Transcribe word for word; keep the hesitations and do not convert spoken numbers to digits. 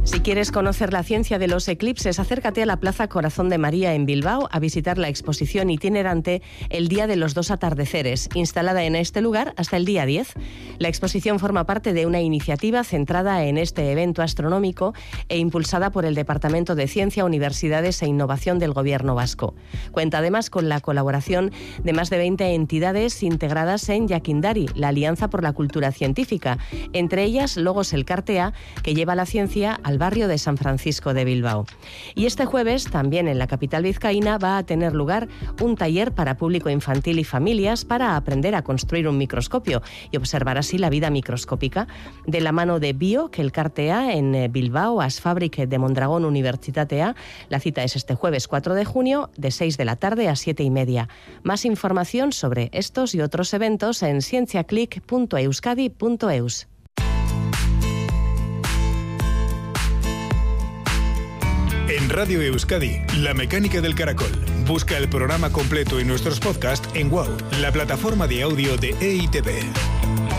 Si quieres conocer la ciencia de los eclipses, acércate a la Plaza Corazón de María en Bilbao a visitar la exposición itinerante El Día de los Dos Atardeceres, instalada en este lugar hasta el día diez. La exposición forma parte de una iniciativa centrada en este evento astronómico e impulsada por el Departamento de Ciencia, Universidades e Innovación del Gobierno vasco. Cuenta además con la colaboración de más de veinte entidades integradas en Yakindari, la Alianza por la Cultura Científica, entre ellas Logos Elkartea, que lleva la ciencia al barrio de San Francisco de Bilbao. Y este jueves, también en la capital vizcaína, va a tener lugar un taller para público infantil y familias para aprender a construir un microscopio y observar así la vida microscópica, de la mano de Biok Elkartea en Bilbao, Asfabrik de Mondragón Unibertsitatea. La cita es este jueves cuatro de junio, de seis de la tarde a siete y media. Más información sobre estos y otros eventos en cienciaclick punto euskadi punto eus. En Radio Euskadi, La Mecánica del Caracol. Busca el programa completo y nuestros podcasts en WOW, la plataforma de audio de E I T V.